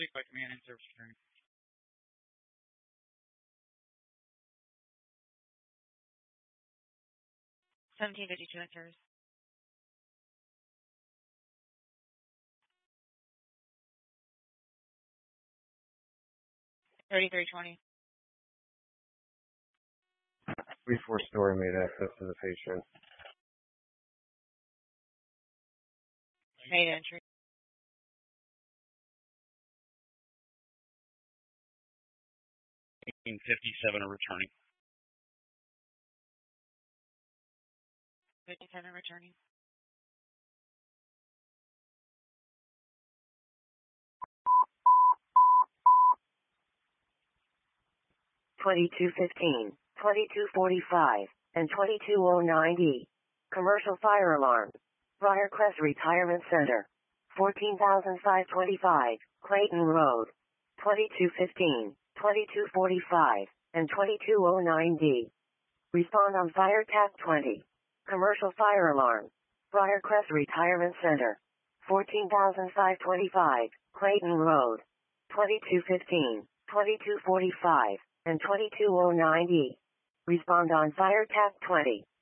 Speak by command and service return. 1752 in service. 3320. 34-story made access to the patient. Made entry. 57 are returning. 57 returning. 2215, 2245, and 2209D. Commercial fire alarm. Briarcrest Retirement Center. 14,525, Clayton Road. 2215, 2245, and 2209D. Respond on Fire TAC 20. Commercial fire alarm. Briarcrest Retirement Center. 14,525, Clayton Road. 2215, 2245, and 2209D. Respond on Fire TAC 20.